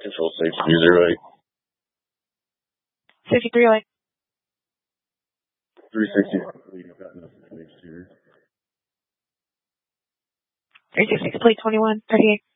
Control 630. 6308. 360. We've got nothing to make sure. 360, complete 21, 38.